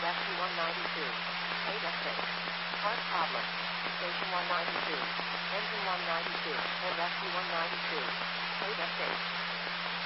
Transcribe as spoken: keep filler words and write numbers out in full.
S C one ninety-two. eight S H. Part problem. Station one ninety-two. Engine one ninety-two. And S C one ninety-two. eight S H.